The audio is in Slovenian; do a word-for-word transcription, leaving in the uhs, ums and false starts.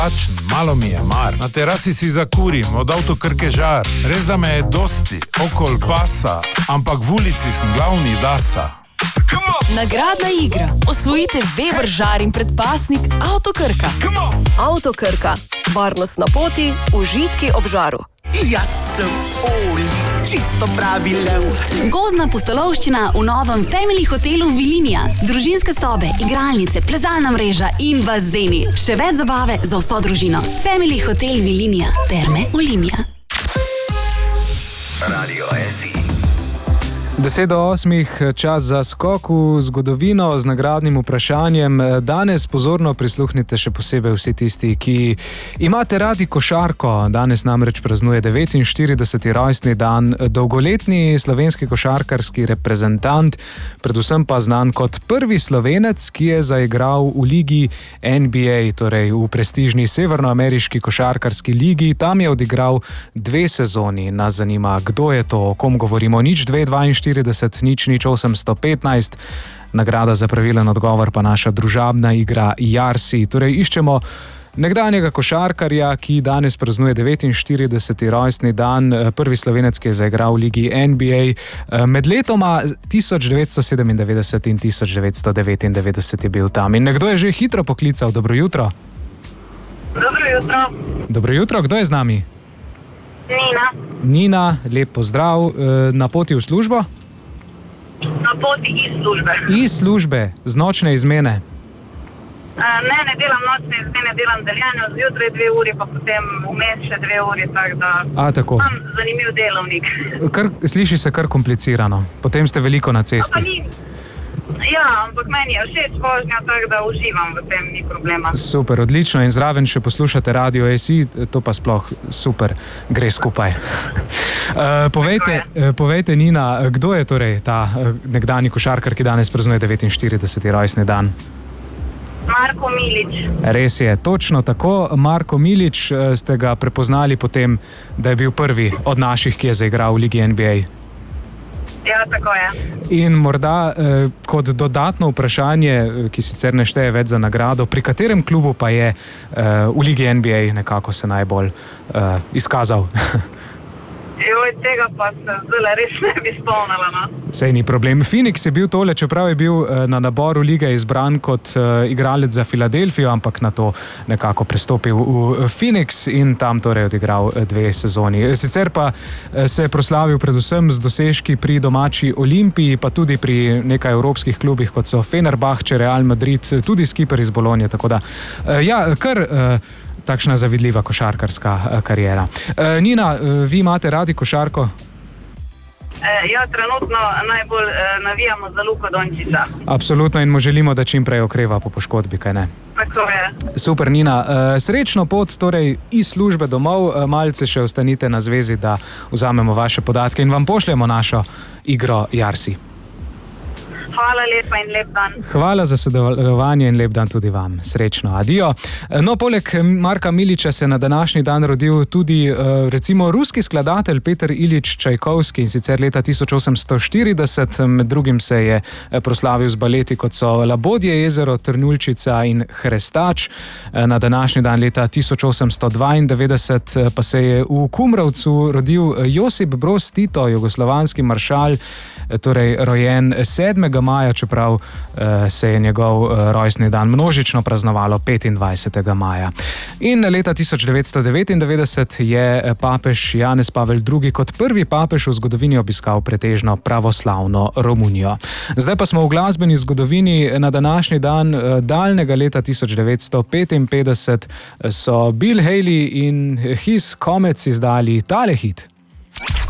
Pačen, malo mi je mar. Na terasi si zakurim, od avtokrke žar. Res da me je dosti, okol pasa, ampak v ulici sem glavni dasa. Nagradna igra. Osvojite Weber žar in predpasnik Avtokrka. Avtokrka. Varnost na poti, užitki ob žaru. Jaz sem Oli, čisto pravi lev. Gozdna pustolovščina v novem Family hotelu Vilinija. Družinske sobe, igralnice, plezalna mreža in bazeni. Še več zabave za vso družino. Family hotel Vilinija. Terme Olimia. Radio S I. Deset do osmih, čas za skok v zgodovino z nagradnim vprašanjem. Danes pozorno prisluhnite še posebej vsi tisti, ki imate radi košarko. Danes namreč praznuje devetinštirideseti rojstni dan dolgoletni slovenski košarkarski reprezentant, predvsem pa znan kot prvi Slovenec, ki je zaigral v ligi N B A, torej v prestižni severnoameriški košarkarski ligi. Tam je odigral dve sezoni. Nas zanima, kdo je to, o kom govorimo. Nič dve dvainštirideset, nič nič osemsto petnajst. Nagrada za pravilen odgovor pa naša družabna igra Jarsi. Torej iščemo nekdanjega košarkarja, ki danes praznuje devetinštirideseti rojstni dan, prvi Slovenec, ki je zaigral v ligi N B A. Med letoma tisoč devetsto sedemindevetdeset in tisoč devetsto devetindevetdeset je bil tam. In nekdo je že hitro poklical. Dobro jutro. Dobro jutro. Dobro jutro, kdo je z nami? Nina. Nina, lep pozdrav. Na poti v službo? Na poti iz službe. Iz službe, z nočne izmene? Ne, ne delam nočne izmene, delam deljanje, zjutraj dve uri, pa potem vmes še dve uri, tako da A, tako. imam zanimiv delovnik. Kar, sliši se kar komplicirano, potem ste veliko na cesti. Pa ni, ja, ampak meni je všeč vožnja, tako da uživam v tem, ni problema. Super, odlično, in zraven še poslušate Radio S I, to pa sploh super, gre skupaj. uh, povejte, uh, povejte, Nina, kdo je torej ta uh, nekdanji košarkar, ki danes praznuje devetinštirideseti rojstni dan? Marko Milič. Res je, točno tako. Marko Milič, ste ga prepoznali potem, da je bil prvi od naših, ki je zaigral v ligi N B A. Ja, tako je. In morda eh, kot dodatno vprašanje, ki sicer ne šteje več za nagrado, pri katerem klubu pa je eh, v ligi N B A nekako se najbolj eh, izkazal? Joj, tega pa se zdaj res ne bi spomnila, no. Sej ni problem. Phoenix je bil tole, čeprav je bil na naboru lige izbran kot uh, igralec za Filadelfijo, ampak na to nekako prestopil v Phoenix in tam torej odigral dve sezoni. Sicer pa se je proslavil predvsem z dosežki pri domači Olimpiji, pa tudi pri nekaj evropskih klubih, kot so Fenerbahče, Real Madrid, tudi Skipper iz Bolonje, tako da uh, ja, kar uh, takšna zavidljiva košarkarska uh, karijera. Uh, Nina, uh, vi imate radi košarko? Ja, trenutno najbolj navijamo za Luko Dončića. Absolutno, in mu želimo, da čim prej okreva po poškodbi, kaj ne? Tako je. Super, Nina. Srečno pot torej iz službe domov. Malce še ostanite na zvezi, da vzamemo vaše podatke in vam pošljemo našo igro Jarsi. Hvala lepa in lep dan. Hvala za sodelovanje in lep dan tudi vam. Srečno, adijo. No, poleg Marka Miliča se je na današnji dan rodil tudi recimo ruski skladatelj Peter Ilič Čajkovski, in sicer leta tisoč osemsto štirideset. Med drugim se je proslavil z baleti, kot so Labodje jezero, Trnulčica in Hrestač. Na današnji dan leta tisoč osemsto dvaindevetdeset pa se je v Kumrovcu rodil Josip Broz Tito, jugoslovanski maršal, torej rojen sedmega maja, čeprav eh, se je njegov eh, rojstni dan množično praznovalo petindvajsetega maja. In leta tisoč devetsto devetindevetdeset je papež Janez Pavel drugi kot prvi papež v zgodovini obiskal pretežno pravoslavno Romunijo. Zdaj pa smo v glasbeni zgodovini. Na današnji dan eh, daljnega leta tisoč devetsto petinpetdeset so Bill Haley in His Comets izdali tale hit.